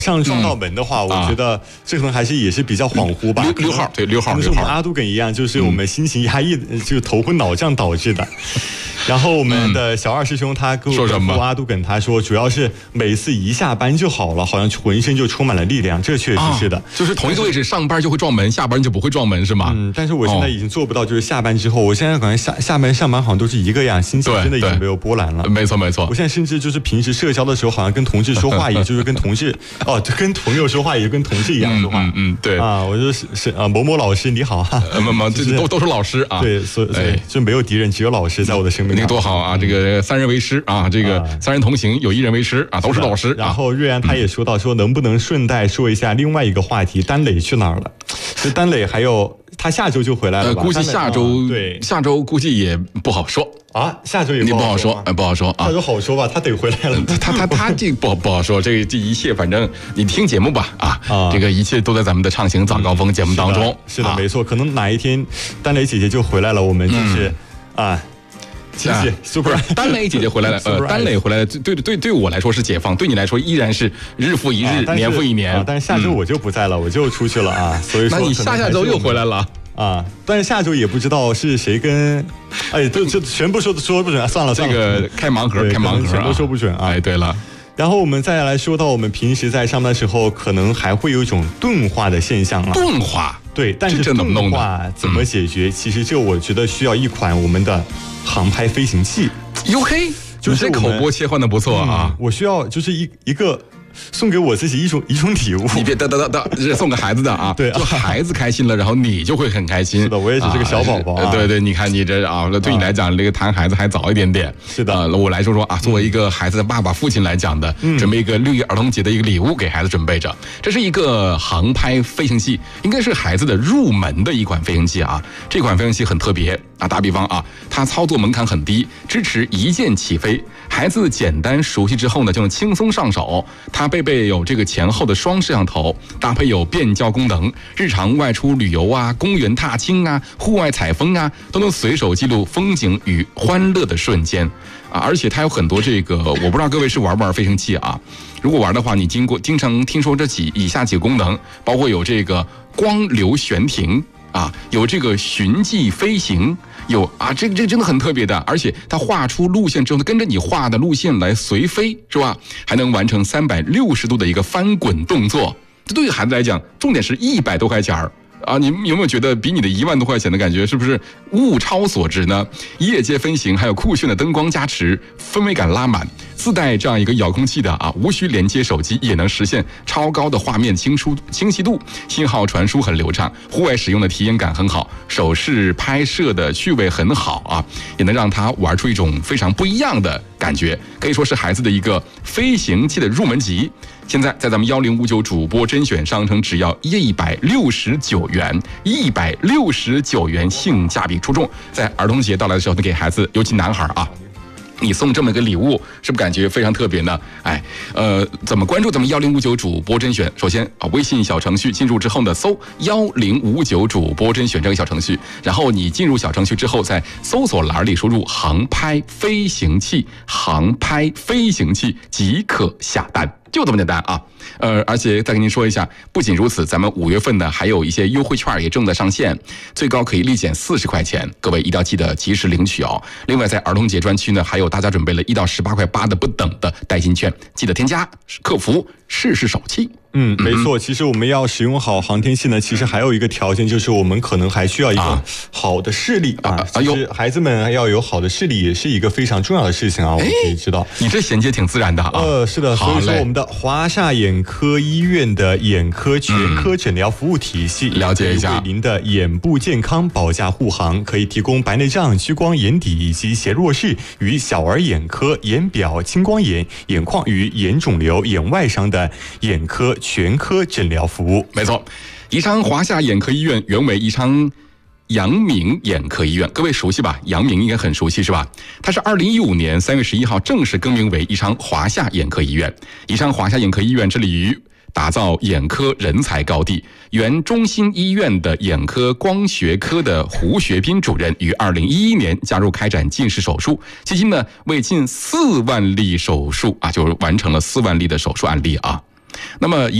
上撞到门的话，我觉得这可能还是也是比较恍惚吧。 6号，对，6号， 可能是我们阿都梗一样，就是我们心情压抑，就是头昏脑胀导致的。然后我们的小二师兄他跟我说阿都梗，他说主要是每次一下班就好了，好像浑身就充满了力量，这确实是的。 就是同一个位置上班就会撞门，下班就不会撞门是吗？ 但是我现在已经做不到，就是下班之后，我现在感觉下班上班好像都是一个样，心情真的已经没有波澜了。 没错没错， 我现在甚至就是平时社交的时候，好像跟同事说话，也就是跟同事跟朋友说话，也跟同事一样说话。 对啊，我就是某某老师你好哈， 这都是老师啊。 对，所以就没有敌人，只有老师在我的生命。 那个多好啊！这个3人为师啊，这个3人同行，有1人为师啊，都是老师。 然后瑞安他也说到，说能不能顺带说一下另外一个话题，丹磊去哪儿了？就丹磊还有他下周就回来了吧？ 估计下周估计也不好说啊，下周也不好说，不好说啊。 下周好说吧，他得回来了。 他这不好说，这一切反正你听节目吧啊，这个一切都在咱们的畅行早高峰节目当中。 是的，没错，可能哪一天丹磊姐姐就回来了，我们就是谢谢 super 丹磊姐姐回来了，丹磊回来了，对我来说是解放，对你来说依然是日复一日，年复一年。 但是下周我就不在了，我就出去了啊，所以说那你下周又回来了啊？但是下周也不知道是谁跟，这全部说不准，算了， 这个开盲盒， 全都说不准啊。 对了。 然后我们再来说到我们平时在上班的时候，可能还会有一种钝化的现象啊。 钝化， 对，但是钝化怎么解决？其实这我觉得需要一款我们的航拍飞行器。 嘿，就是这口播切换的不错啊。 我需要就是一个。送给我自己一种礼物， 你别这送给孩子的啊，对，就孩子开心了，然后你就会很开心。 是的，我也是这个小宝宝。 对，你看你这啊，对你来讲，这个谈孩子还早一点点。 是的， 我来说啊，作为一个孩子的爸爸、父亲来讲的，准备一个6一儿童节的一个礼物给孩子准备着。这是一个航拍飞行器，应该是孩子的入门的一款飞行器啊。这款飞行器很特别啊，打比方啊，它操作门槛很低，支持一键起飞，孩子简单熟悉之后呢，就能轻松上手。它配备有这个前后的双摄像头，搭配有变焦功能，日常外出旅游啊、公园踏青啊、户外采风啊，都能随手记录风景与欢乐的瞬间啊！而且它有很多这个，我不知道各位是玩不玩飞行器啊？如果玩的话，你经常听说以下几个功能，包括有这个光流悬停啊，有这个循迹飞行。有啊，这真的很特别的，而且它画出路线之后呢，跟着你画的路线来随飞，是吧？还能完成360度的一个翻滚动作。这对于孩子来讲，重点是100多块钱啊！你有没有觉得比你的1万多块钱的感觉是不是物超所值呢？夜间飞行还有酷炫的灯光加持，氛围感拉满。自带这样一个遥控器的啊，无需连接手机也能实现超高的画面清晰度，信号传输很流畅，户外使用的体验感很好，手势拍摄的趣味很好啊，也能让他玩出一种非常不一样的感觉，可以说是孩子的一个飞行器的入门级。现在在咱们1059主播甄选商城，只要169元，169元性价比出众。在儿童节到来的时候，给孩子，尤其男孩啊。你送这么一个礼物，是不是感觉非常特别呢？怎么关注咱们1059主播甄选？首先啊，微信小程序进入之后呢，搜1059主播甄选这个小程序，然后你进入小程序之后，在搜索栏里输入航拍飞行器即可下单。就这么简单啊，而且再跟您说一下，不仅如此，咱们5月份呢还有一些优惠券也正在上线，最高可以立减40块钱，各位一定要记得及时领取哦。另外，在儿童节专区呢，还有大家准备了1到18块8的不等的代金券，记得添加客服试手气。 没错，其实我们要使用好航天器呢，其实还有一个条件，就是我们可能还需要一个好的视力啊。其实孩子们要有好的视力，也是一个非常重要的事情啊。我们可以知道， 你这衔接挺自然的啊。 是的，所以说我们的华夏眼科医院的眼科全科诊疗服务体系， 了解一下， 为您的眼部健康保驾护航，可以提供白内障、屈光、眼底以及斜弱视与小儿眼科、眼表、青光眼、眼眶与眼肿瘤、眼外伤的眼科全科诊疗服务。 没错，宜昌华夏眼科医院原为宜昌阳明眼科医院，各位熟悉吧？阳明应该很熟悉是吧？它是2015年3月11号正式更名为宜昌华夏眼科医院。宜昌华夏眼科医院致力于打造眼科人才高地。原中心医院的眼科光学科的胡学斌主任于2011年加入开展近视手术，迄今呢为近4万例手术啊，就完成了4万例的手术案例啊。 那么